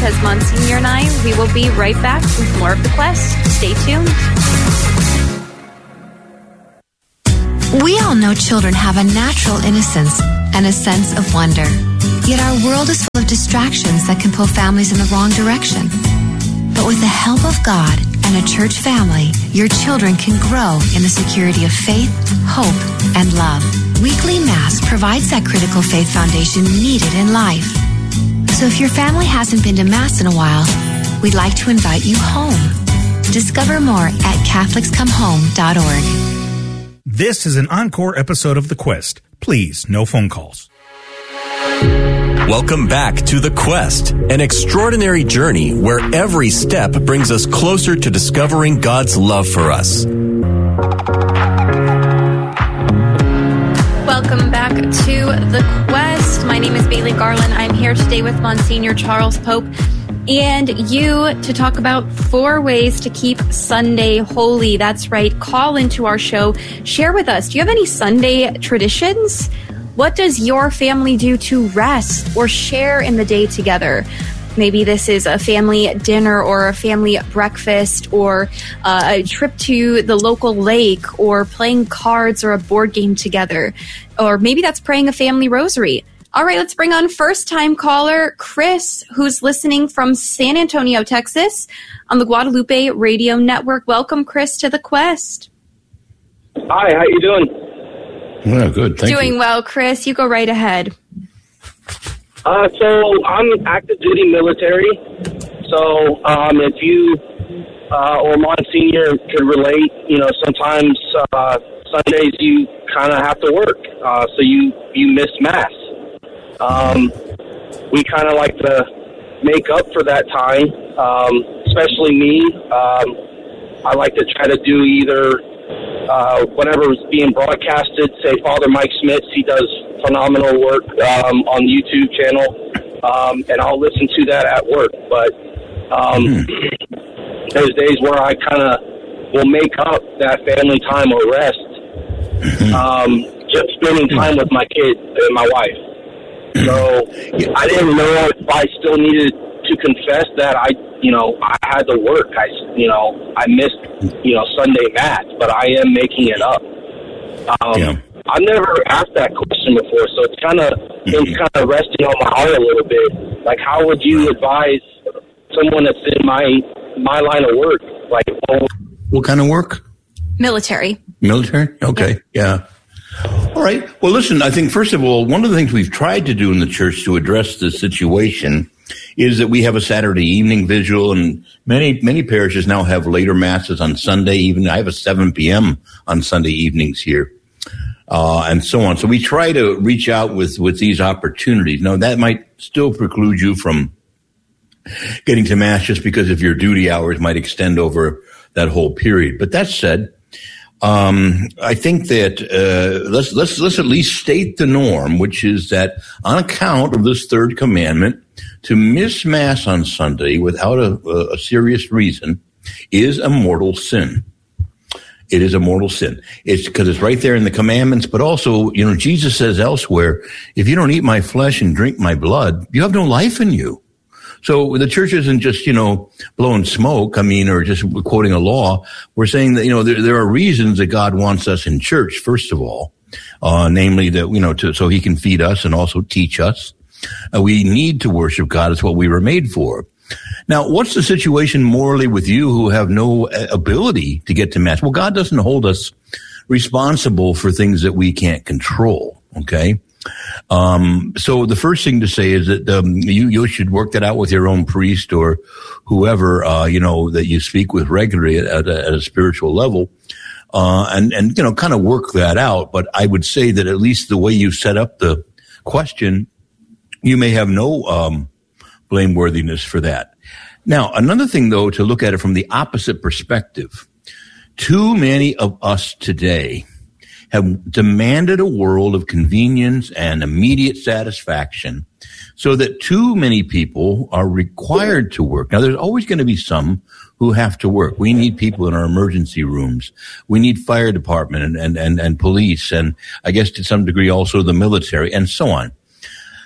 because Monsignor and I, we will be right back with more of The Quest. Stay tuned. We all know children have a natural innocence and a sense of wonder. Yet our world is full of distractions that can pull families in the wrong direction. But with the help of God and a church family, your children can grow in the security of faith, hope, and love. Weekly Mass provides that critical faith foundation needed in life. So if your family hasn't been to Mass in a while, we'd like to invite you home. Discover more at CatholicsComeHome.org. This is an encore episode of The Quest. Please, no phone calls. Welcome back to The Quest, an extraordinary journey where every step brings us closer to discovering God's love for us. Welcome back to The Quest. My name is Bailey Garland. I'm here today with Monsignor Charles Pope and you to talk about 4 ways to keep Sunday holy. That's right. Call into our show. Share with us. Do you have any Sunday traditions? What does your family do to rest or share in the day together? Maybe this is a family dinner or a family breakfast or a trip to the local lake or playing cards or a board game together. Or maybe that's praying a family rosary. All right, let's bring on first-time caller Chris, who's listening from San Antonio, Texas, on the Guadalupe Radio Network. Welcome, Chris, to The Quest. Hi, how you doing? Yeah, good, thank you. Doing well, Chris. You go right ahead. So I'm active duty military. So if you or Monsignor could relate, sometimes Sundays you kind of have to work, so you miss Mass. We kind of like to make up for that time, especially me. I like to try to do either whatever is being broadcasted. Say Father Mike Smith, he does phenomenal work on the YouTube channel, and I'll listen to that at work. But there's days where I kind of will make up that family time or rest, just spending time with my kid and my wife. So I didn't know if I still needed to confess that I had to work. I missed, Sunday Mass, but I am making it up. I've never asked that question before, so it's kind of resting on my heart a little bit. Like, how would you advise someone that's in my line of work? Like, what kind of work? Military. Military? Okay, yeah. All right. Well, listen, I think, first of all, one of the things we've tried to do in the church to address this situation is that we have a Saturday evening vigil, and many parishes now have later Masses on Sunday. Even I have a 7 p.m. on Sunday evenings here, and so on. So we try to reach out with these opportunities. Now, that might still preclude you from getting to Mass just because of your duty hours might extend over that whole period. But that said, I think that let's at least state the norm, which is that on account of this third commandment, to miss Mass on Sunday without a serious reason is a mortal sin. It is a mortal sin. It's because it's right there in the commandments, but also, Jesus says elsewhere, if you don't eat my flesh and drink my blood, you have no life in you. So the church isn't just, blowing smoke, or just quoting a law. We're saying that, there are reasons that God wants us in church, first of all, namely that, so he can feed us and also teach us. We need to worship God. It's what we were made for. Now, what's the situation morally with you who have no ability to get to Mass? Well, God doesn't hold us responsible for things that we can't control, okay? So the first thing to say is that you should work that out with your own priest or whoever, that you speak with regularly at a spiritual level, and kind of work that out. But I would say that at least the way you set up the question, you may have no blameworthiness for that. Now, another thing, though, to look at it from the opposite perspective, too many of us today have demanded a world of convenience and immediate satisfaction so that too many people are required to work. Now, there's always going to be some who have to work. We need people in our emergency rooms. We need fire department and police, and I guess to some degree also the military and so on.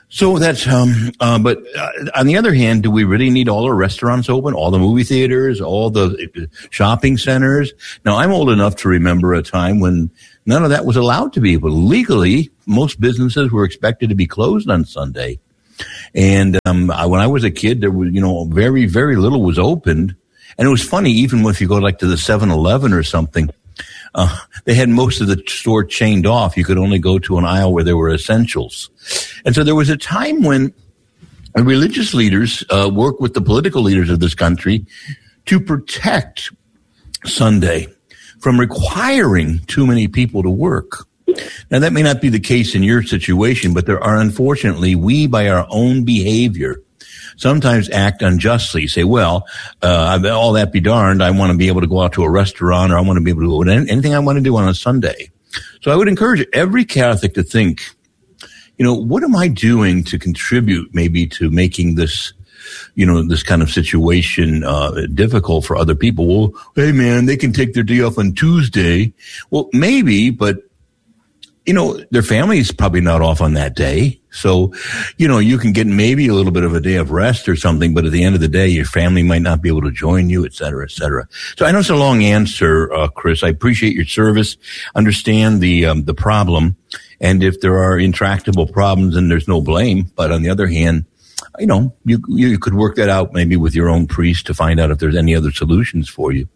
So that's, but on the other hand, do we really need all our restaurants open, all the movie theaters, all the shopping centers? Now, I'm old enough to remember a time when none of that was allowed to be, but legally, most businesses were expected to be closed on Sunday. And when I was a kid, there was, very, very little was opened. And it was funny, even if you go like to the 7-Eleven or something, they had most of the store chained off. You could only go to an aisle where there were essentials. And so there was a time when religious leaders worked with the political leaders of this country to protect Sunday from requiring too many people to work. Now, that may not be the case in your situation, but there are, unfortunately, we, by our own behavior, sometimes act unjustly. Say, well, all that be darned, I want to be able to go out to a restaurant, or I want to be able to do anything I want to do on a Sunday. So I would encourage every Catholic to think, what am I doing to contribute maybe to making this, this kind of situation difficult for other people? Well, hey, man, they can take their day off on Tuesday. Well, maybe, but their family is probably not off on that day. So, you can get maybe a little bit of a day of rest or something, but at the end of the day, your family might not be able to join you, et cetera, et cetera. So I know it's a long answer, Chris. I appreciate your service, understand the problem. And if there are intractable problems, then there's no blame. But on the other hand, you could work that out maybe with your own priest to find out if there's any other solutions for you.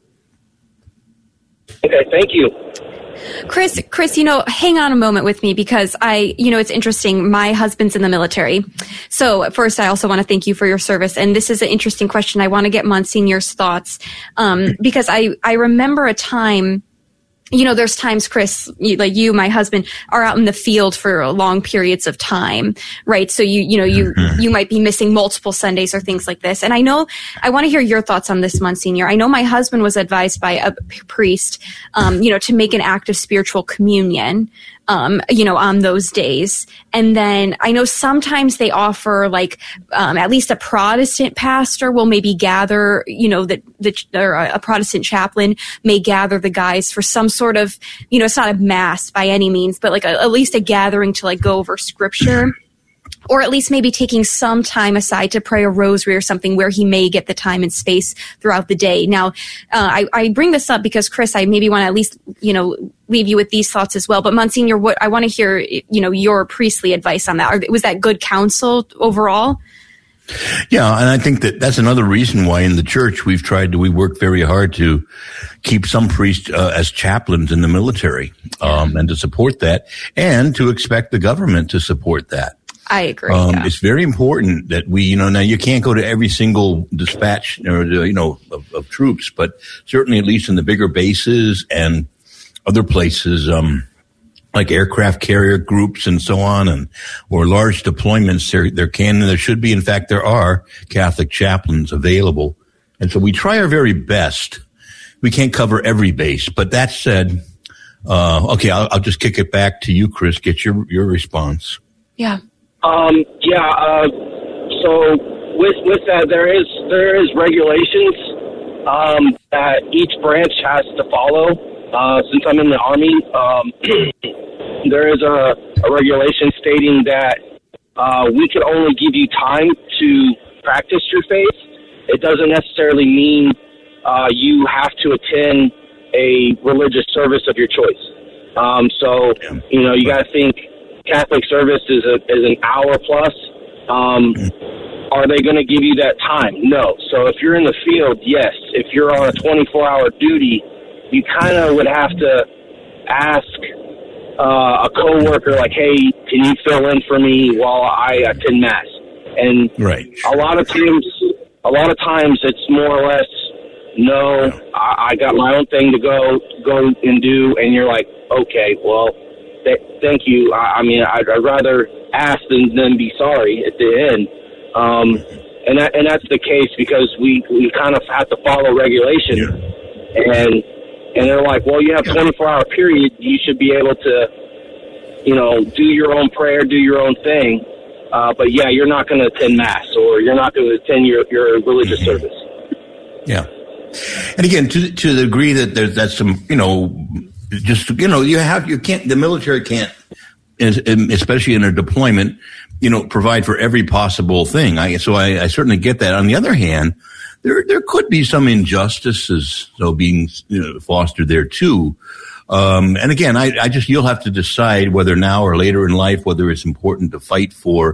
Okay, thank you. Chris, hang on a moment with me because it's interesting. My husband's in the military. So first, I also want to thank you for your service. And this is an interesting question. I want to get Monsignor's thoughts, because I remember a time, there's times, Chris, you, my husband, are out in the field for long periods of time, right? So you might be missing multiple Sundays or things like this. And I want to hear your thoughts on this, Monsignor. I know my husband was advised by a priest, to make an act of spiritual communion, on those days. And then I know sometimes they offer at least a Protestant pastor will maybe gather, or a Protestant chaplain may gather the guys for some sort of, it's not a mass by any means, but at least a gathering to go over scripture. Or at least maybe taking some time aside to pray a rosary or something where he may get the time and space throughout the day. Now, I bring this up because, Chris, I maybe want to at least, leave you with these thoughts as well. But Monsignor, I want to hear, your priestly advice on that. Was that good counsel overall? Yeah, and I think that's another reason why in the church we work very hard to keep some priests as chaplains in the military, and to support that, and to expect the government to support that. I agree. It's very important that we, now you can't go to every single dispatch or, of troops, but certainly at least in the bigger bases and other places, like aircraft carrier groups and so on, or large deployments, there should be, in fact, there are Catholic chaplains available. And so we try our very best. We can't cover every base, but that said, okay, I'll just kick it back to you, Chris, get your response. Yeah. So with that, there is regulations that each branch has to follow. Since I'm in the Army, there is a regulation stating that we can only give you time to practice your faith. It doesn't necessarily mean you have to attend a religious service of your choice. You got to think Catholic service is an hour plus. Are they going to give you that time? No. So if you're in the field, yes. If you're on a 24-hour duty, you kind of would have to ask a coworker, hey, can you fill in for me while I attend Mass? And right. a lot of times it's more or less, no, I got my own thing to go and do, and you're like, okay, well, thank you. I'd rather ask than be sorry at the end. And that's the case because we kind of have to follow regulation. Yeah. And they're like, well, you have 24-hour period. You should be able to, do your own prayer, do your own thing. But yeah, you're not going to attend Mass or you're not going to attend your religious service. Yeah. And again, to the degree that that's some, the military can't especially in a deployment, provide for every possible thing. I certainly get that. On the other hand, there could be some injustices being fostered there too. And again, you'll have to decide whether now or later in life, whether it's important to fight for,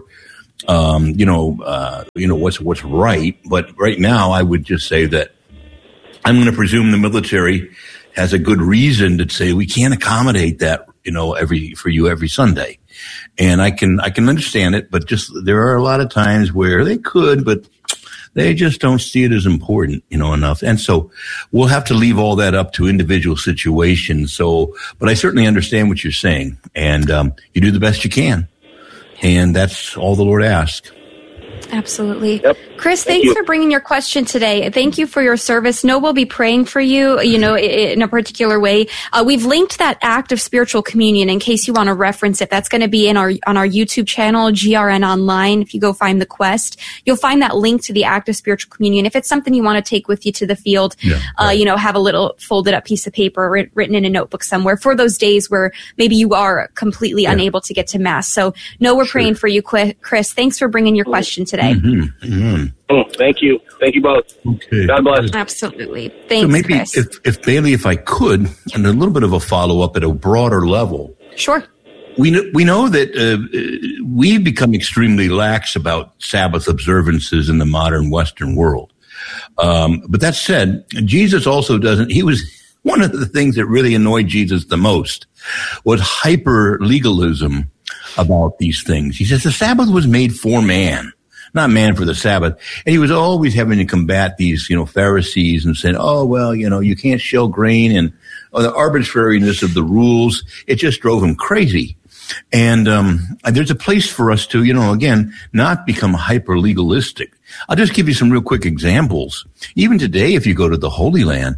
what's right. But right now, I would just say that I'm going to presume the military has a good reason to say we can't accommodate that, every Sunday. And I can understand it, but just there are a lot of times where they could, but they just don't see it as important, enough. And so we'll have to leave all that up to individual situations. But I certainly understand what you're saying, and you do the best you can. And that's all the Lord asks. Absolutely. Yep. Chris, thanks for bringing your question today. Thank you for your service. No, we'll be praying for you, in a particular way. We've linked that act of spiritual communion in case you want to reference it. That's going to be on our YouTube channel, GRN Online. If you go find the Quest, you'll find that link to the act of spiritual communion. If it's something you want to take with you to the field, have a little folded up piece of paper written in a notebook somewhere for those days where maybe you are completely unable to get to Mass. So we're praying for you, Chris. Thanks for bringing your question today. Mm-hmm. Mm-hmm. Thank you both. Okay. God bless. Absolutely. Thanks, so maybe Chris. if Bailey, if I could, and a little bit of a follow-up at a broader level. Sure. We know that we've become extremely lax about Sabbath observances in the modern Western world. But that said, Jesus also he was one of the things that really annoyed Jesus the most was hyper legalism about these things. He says the Sabbath was made for man, not man for the Sabbath. And he was always having to combat these, Pharisees and saying, oh, well, you can't shell grain, and the arbitrariness of the rules. It just drove him crazy. And there's a place for us to, again, not become hyper legalistic. I'll just give you some real quick examples. Even today, if you go to the Holy Land,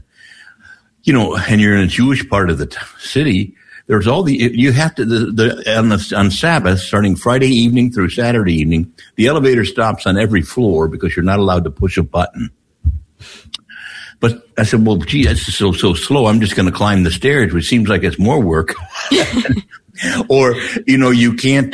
and you're in a Jewish part of the city, there's you have to, on Sabbath, starting Friday evening through Saturday evening, the elevator stops on every floor because you're not allowed to push a button. But I said, well, gee, that's so slow. I'm just going to climb the stairs, which seems like it's more work. Or, you can't,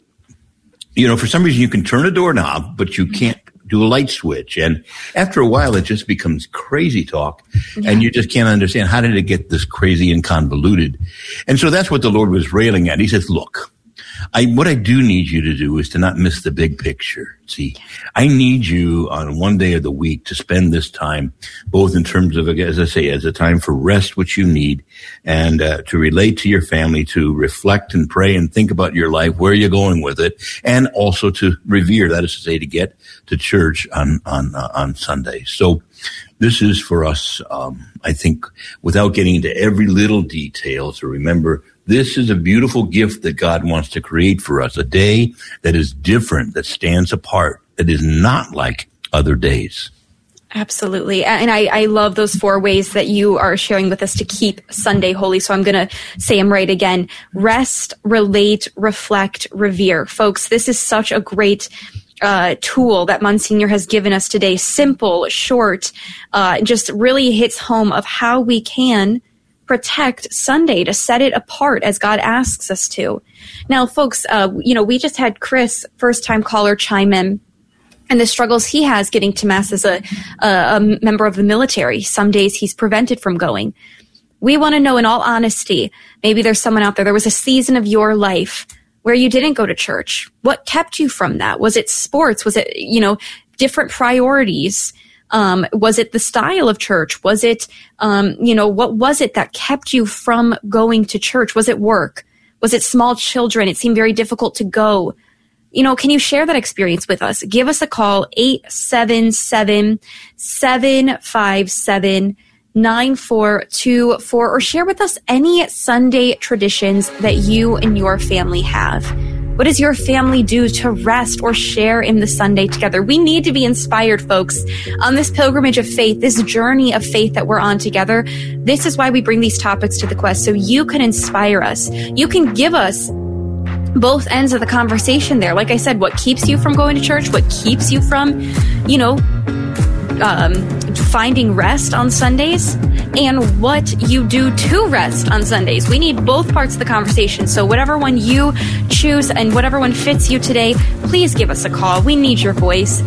for some reason you can turn a doorknob, but you can't do a light switch. And after a while, it just becomes crazy talk. Yeah. And you just can't understand, how did it get this crazy and convoluted? And so that's what the Lord was railing at. He says, look, what I do need you to do is to not miss the big picture. See, I need you on one day of the week to spend this time, both in terms of, as I say, as a time for rest, which you need, and to relate to your family, to reflect and pray and think about your life, where you're going with it, and also to revere, that is to say, to get to church on Sunday. So this is for us, I think, without getting into every little detail, to remember this is a beautiful gift that God wants to create for us, a day that is different, that stands apart, that is not like other days. Absolutely. And I love those 4 ways that you are sharing with us to keep Sunday holy. So I'm going to say them right again. Rest, relate, reflect, revere. Folks, this is such a great tool that Monsignor has given us today. Simple, short, just really hits home of how we can protect Sunday, to set it apart as God asks us to. Now, folks, we just had Chris, first-time caller, chime in, and the struggles he has getting to Mass as a member of the military. Some days he's prevented from going. We want to know, in all honesty, maybe there's someone out there, there was a season of your life where you didn't go to church. What kept you from that? Was it sports? Was it, different priorities? Was it the style of church? Was it, what was it that kept you from going to church? Was it work? Was it small children? It seemed very difficult to go. Can you share that experience with us? Give us a call, 877-757-9424, or share with us any Sunday traditions that you and your family have. What does your family do to rest or share in the Sunday together? We need to be inspired, folks, on this pilgrimage of faith, this journey of faith that we're on together. This is why we bring these topics to the Quest, so you can inspire us. You can give us both ends of the conversation there. Like I said, what keeps you from going to church? What keeps you from, finding rest on Sundays? and what you do to rest on Sundays. We need both parts of the conversation. So whatever one you choose and whatever one fits you today, please give us a call. We need your voice.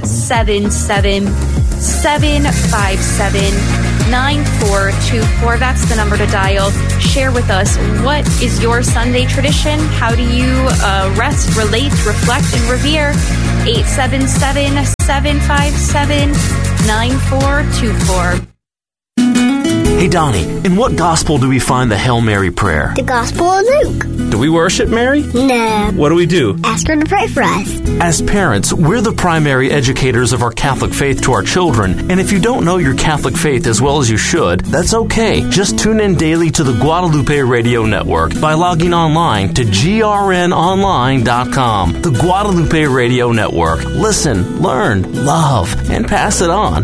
877-757-9424. That's the number to dial. Share with us, what is your Sunday tradition? How do you rest, relate, reflect, and revere? 877-757-9424. Hey, Donnie, in what gospel do we find the Hail Mary prayer? The Gospel of Luke. Do we worship Mary? No. What do we do? Ask her to pray for us. As parents, we're the primary educators of our Catholic faith to our children, and if you don't know your Catholic faith as well as you should, that's okay. Just tune in daily to the Guadalupe Radio Network by logging online to grnonline.com. The Guadalupe Radio Network. Listen, learn, love, and pass it on.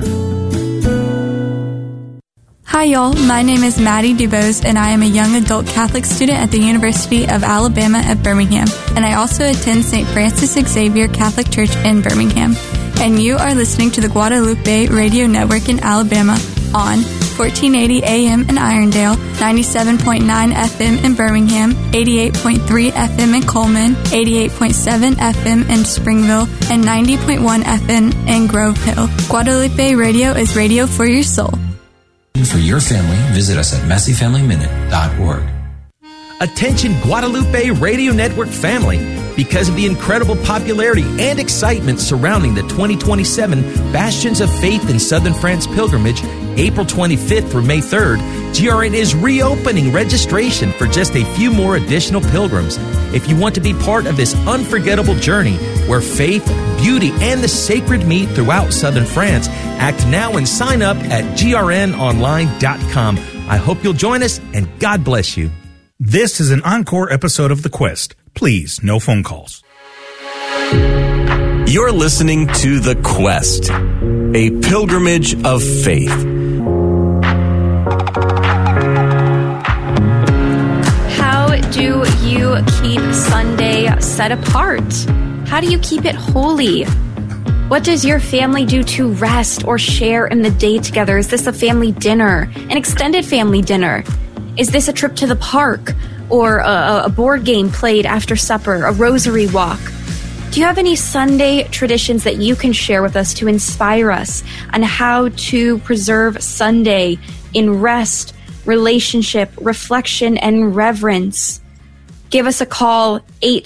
Hi y'all, my name is Maddie DuBose and I am a young adult Catholic student at the University of Alabama at Birmingham, and I also attend St. Francis Xavier Catholic Church in Birmingham. And you are listening to the Guadalupe Radio Network in Alabama on 1480 AM in Irondale, 97.9 FM in Birmingham, 88.3 FM in Coleman, 88.7 FM in Springville, and 90.1 FM in Grove Hill. Guadalupe Radio is radio for your soul. For your family, visit us at MessyFamilyMinute.org. Attention Guadalupe Radio Network family. Because of the incredible popularity and excitement surrounding the 2027 Bastions of Faith in Southern France pilgrimage, April 25th through May 3rd, GRN is reopening registration for just a few more additional pilgrims. If you want to be part of this unforgettable journey where faith, beauty, and the sacred meet throughout Southern France, act now and sign up at grnonline.com. I hope you'll join us, and God bless you. This is an encore episode of The Quest. Please, no phone calls. You're listening to The Quest, a pilgrimage of faith. How do you keep Sunday set apart? How do you keep it holy? What does your family do to rest or share in the day together? Is this a family dinner, an extended family dinner? Is this a trip to the park or a board game played after supper, a rosary walk? Do you have any Sunday traditions that you can share with us to inspire us on how to preserve Sunday in rest, relationship, reflection, and reverence? Give us a call,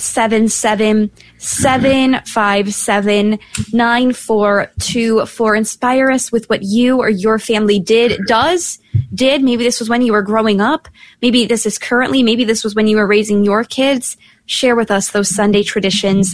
877-757-9424. Inspire us with what you or your family did. Maybe this was when you were growing up. Maybe this is currently. Maybe this was when you were raising your kids. Share with us those Sunday traditions,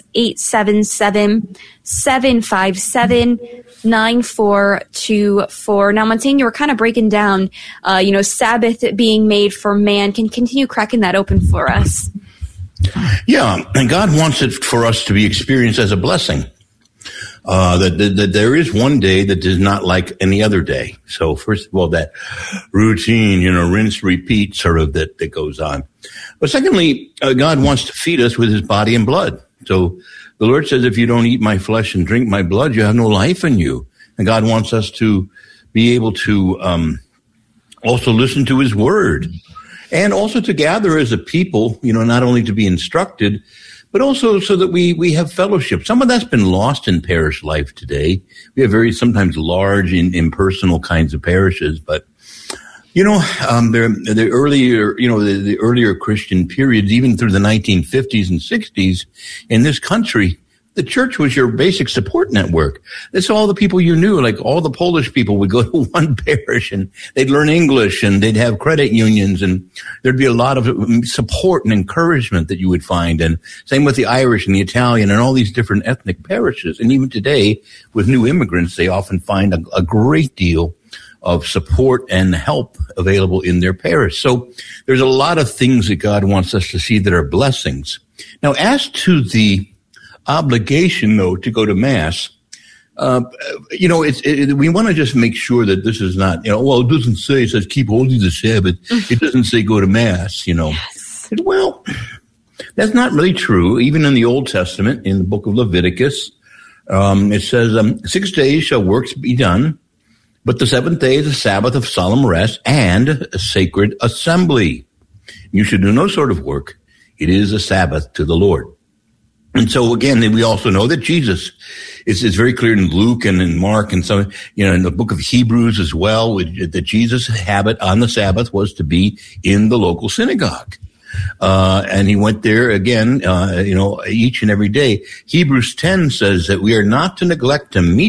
877-757-9424. Now, Monsignor, you were kind of breaking down, Sabbath being made for man. Can continue cracking that open for us. Yeah, and God wants it for us to be experienced as a blessing. That there is one day that is not like any other day. So first of all, that routine, rinse, repeat sort of that goes on. But secondly, God wants to feed us with his body and blood. So the Lord says, if you don't eat my flesh and drink my blood, you have no life in you. And God wants us to be able to also listen to his word and also to gather as a people, not only to be instructed, but also so that we have fellowship. Some of that's been lost in parish life today. We have very sometimes large impersonal kinds of parishes, but the earlier Christian periods, even through the 1950s and 60s in this country, the church was your basic support network. That's all the people you knew. Like all the Polish people would go to one parish and they'd learn English and they'd have credit unions and there'd be a lot of support and encouragement that you would find. And same with the Irish and the Italian and all these different ethnic parishes. And even today with new immigrants, they often find a great deal of support and help available in their parish. So there's a lot of things that God wants us to see that are blessings. Now, as to the obligation, though, to go to Mass, we want to just make sure that this is not, it doesn't say, it says keep holy the Sabbath. It doesn't say go to Mass, Yes. Well, that's not really true. Even in the Old Testament, in the book of Leviticus, it says, 6 days shall works be done, But the seventh day is a Sabbath of solemn rest and a sacred assembly. You should do no sort of work. It is a Sabbath to the Lord. And so again, we also know that Jesus is very clear in Luke and in Mark and some, in the book of Hebrews as well, that Jesus' habit on the Sabbath was to be in the local synagogue. And he went there again, each and every day. Hebrews 10 says that we are not to neglect to meet